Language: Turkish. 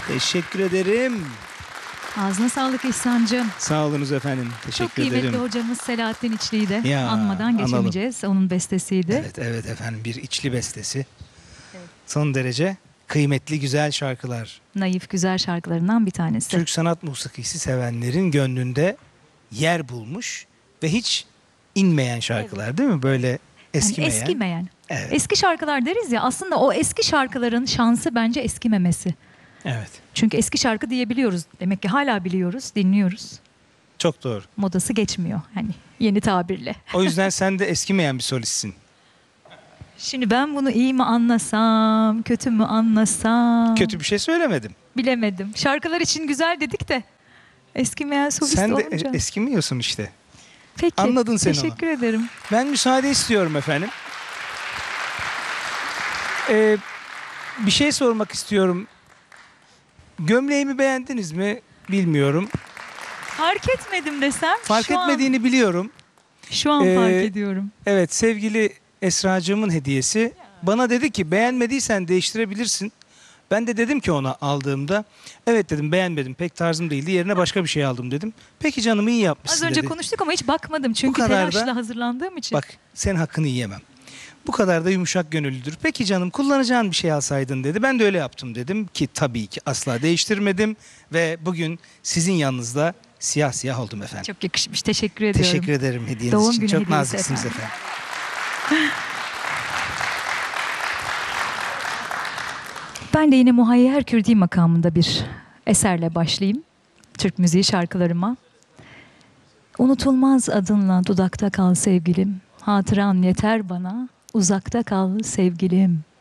Teşekkür ederim. Ağzına sağlık İhsan'cığım. Sağ olunuz efendim. Teşekkür Çok kıymetli ederim. hocamız Selahattin İçli'yi de Ya, anmadan geçemeyeceğiz. Onun bestesiydi. Evet, evet efendim. Bir içli bestesi. Evet. Son derece kıymetli, güzel şarkılar. Naif, güzel şarkılarından bir tanesi. Türk sanat musikisi sevenlerin gönlünde yer bulmuş ve hiç inmeyen şarkılar, değil mi? Böyle eskimeyen. Yani eskimeyen. Evet. Eski şarkılar deriz ya, aslında o eski şarkıların şansı bence eskimemesi. Evet. Çünkü eski şarkı diyebiliyoruz. Demek ki hala biliyoruz, dinliyoruz. Çok doğru. Modası geçmiyor hani yeni tabirle. O yüzden sen de eskimeyen bir solistsin. Şimdi ben bunu iyi mi anlasam, kötü mü anlasam? Kötü bir şey söylemedim. Bilemedim. Şarkılar için güzel dedik de eskimeyen solist Sen de olunca. eskimiyorsun işte. Peki. Anladın sen onu. Teşekkür ederim. Ben müsaade istiyorum efendim. Bir şey sormak istiyorum. Gömleğimi beğendiniz mi bilmiyorum. Fark etmedim desem. Fark şu etmediğini biliyorum. Şu an fark ediyorum. Evet, sevgili Esracığımın hediyesi. Bana dedi ki beğenmediysen değiştirebilirsin. Ben de dedim ki ona aldığımda, evet dedim, beğenmedim, pek tarzım değildi, yerine başka bir şey aldım dedim. Peki canım, iyi yapmışsın Az önce dedi. konuştuk ama hiç bakmadım çünkü kadar da- telaşla hazırlandığım için. Bak, senin hakkını yiyemem. Bu kadar da yumuşak gönüllüdür. Peki canım, kullanacağın bir şey alsaydın dedi. Ben de öyle yaptım dedim ki tabii ki asla değiştirmedim. Ve bugün sizin yanınızda siyah siyah oldum efendim. Çok yakışmış. Teşekkür ediyorum. Teşekkür ederim hediyeniz Doğum için. günü Çok hediyesi naziksiniz efendim. efendim. Ben de yine Muhayyer Kürdi makamında bir eserle başlayayım. Türk müziği şarkılarıma. Unutulmaz adınla dudakta kal sevgilim. Hatıran yeter bana. Uzakta kal sevgilim.